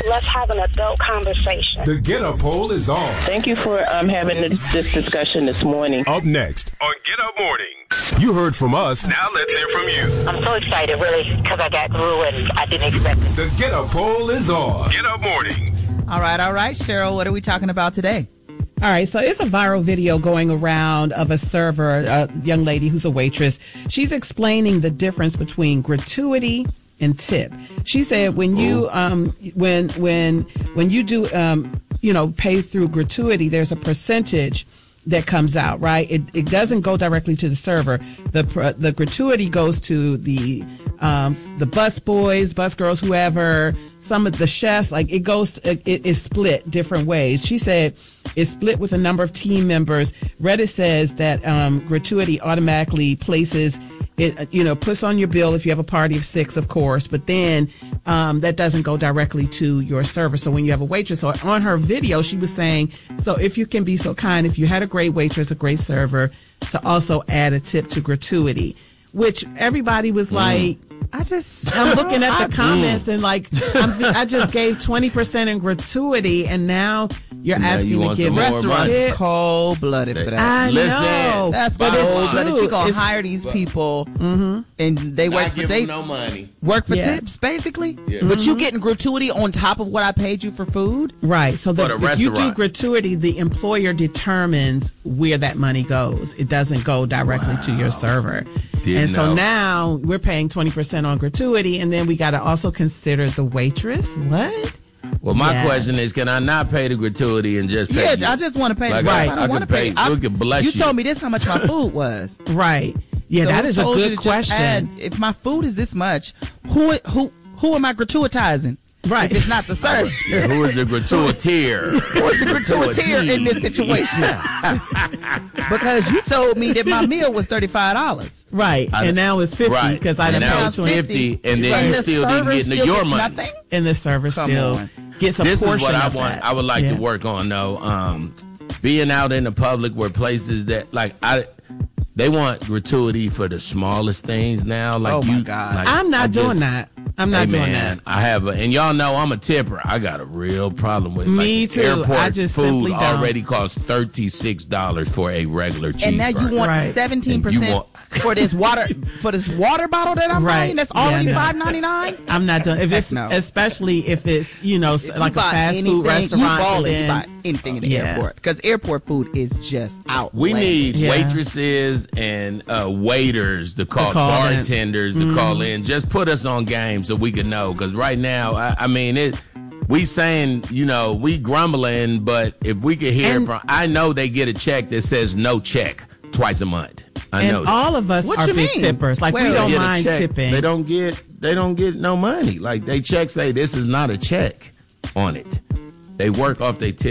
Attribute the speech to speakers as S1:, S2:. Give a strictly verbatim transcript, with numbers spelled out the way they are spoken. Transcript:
S1: let's have an adult conversation.
S2: The Get Up Poll is on.
S3: Thank you for um, having this, this discussion this morning.
S2: Up next on Get Up Morning. You heard from us. Now let's hear from you.
S4: I'm so excited, really, because I got through and I didn't expect it.
S2: The Get Up Poll is on. Get Up Morning.
S5: All right, all right, Cheryl, what are we talking about today?
S6: All right, so it's a viral video going around of a server, a young lady who's a waitress. She's explaining the difference between gratuity and tip. She said when you um when when when you do um you know pay through gratuity, there's a percentage that comes out, right? It it doesn't go directly to the server. The the gratuity goes to the um the bus boys, bus girls, whoever, some of the chefs. Like it goes to, it is split different ways. She said it's split with a number of team members. Reddit says that um gratuity automatically places it, you know, puts on your bill if you have a party of six, of course, but then um, that doesn't go directly to your server. So when you have a waitress, or on her video, she was saying, so if you can be so kind, if you had a great waitress, a great server, to also add a tip to gratuity, which everybody was mm. like, I just, I'm looking at the comments and like, I'm, I just gave twenty percent in gratuity and now you're
S7: now
S6: asking
S7: you
S6: to give
S5: restaurants cold-blooded for that.
S6: I
S7: Listen,
S6: know.
S5: That's
S6: but it's
S5: cold-blooded.
S6: true.
S5: You're going
S6: It's,
S5: to hire these people
S6: mm-hmm.
S5: and they work
S7: Not
S5: for
S7: give
S5: they
S7: them no money.
S5: work for
S6: Yeah.
S5: tips, basically.
S7: Yeah.
S5: But
S6: Mm-hmm.
S5: you getting gratuity on top of what I paid you for food?
S6: right. So the,
S7: For the
S6: if you do
S7: restaurant.
S6: gratuity, the employer determines where that money goes. It doesn't go directly to your server.
S7: Didn't
S6: and so
S7: know.
S6: now we're paying twenty percent on gratuity, and then we got to also consider the waitress. What?
S7: Well, my
S6: Yeah.
S7: question is, can I not pay the gratuity and just pay
S5: Yeah,
S7: you?
S5: I just want to pay.
S7: Like,
S5: the
S7: I-
S5: I,
S7: I
S5: don't want to
S7: could
S5: pay.
S7: pay- we could bless
S5: you
S7: you.
S5: told me this how much my food was.
S6: Right. Yeah,
S5: So
S6: that
S5: who
S6: is a
S5: told you
S6: good
S5: to just
S6: question.
S5: add, if my food is this much, who who who am I gratuitizing?
S6: Right.
S5: If it's not the server.
S7: Yeah, who is the gratuitier?
S5: Who is the gratuitier in this situation? Because you told me that my meal was thirty-five dollars.
S6: Right.
S7: I-
S6: and now it's fifty
S7: Right.
S6: because I
S7: And
S6: didn't
S7: now
S6: pay
S7: it's
S6: twenty.
S7: fifty, and then
S5: And
S7: you
S5: the
S7: still didn't
S5: server
S7: get into
S5: still
S7: your
S5: gets
S7: money.
S5: nothing?
S6: And the server
S5: Come
S6: still
S5: on.
S6: gets a
S7: This is
S6: portion
S7: what I
S6: of
S7: want.
S6: that.
S7: I would like
S6: Yeah.
S7: to work on, though. Um, being out in the public where places that like I, they want gratuity for the smallest things now. Like
S5: Oh, my
S7: you,
S5: God.
S7: like,
S6: I'm not
S7: I
S6: doing
S7: just-
S6: that. I'm not
S7: Hey,
S6: doing
S7: man,
S6: that.
S7: I have a, and y'all know I'm a tipper. I got a real problem with
S6: Me
S7: like,
S6: too.
S7: Airport
S6: I just
S7: food
S6: simply don't.
S7: already costs thirty-six dollars for a regular cheeseburger.
S5: And now you want
S6: Right.
S5: seventeen
S7: And
S5: percent
S7: you want-
S5: for this water for this water bottle that I'm
S6: Right.
S5: buying that's
S6: Yeah,
S5: already
S6: no.
S5: five ninety-nine.
S6: I'm not doing if it's
S5: no.
S6: especially if it's you know s- like a fast food restaurant.
S5: You
S6: and
S5: balling,
S6: then-
S5: you buy anything in the
S6: Yeah.
S5: airport because airport food is just out.
S7: We need
S6: Yeah.
S7: waitresses and uh, waiters to call,
S6: To call in.
S7: bartenders to call in. Just put us on game so we can know. Because right now, I, I mean, it. We saying, you know, we grumbling, but if we could hear
S6: And-
S7: from, I know they get a check that says no check twice a month. I know
S6: And
S7: that.
S6: all of us
S5: What
S6: are
S5: you
S6: big
S5: mean?
S6: tippers. Like
S5: Well,
S6: we
S7: They
S6: don't
S7: get a
S6: mind
S7: check.
S6: tipping.
S7: They don't get. They don't get no money. Like they check say this is not a check on it. They work off their tip.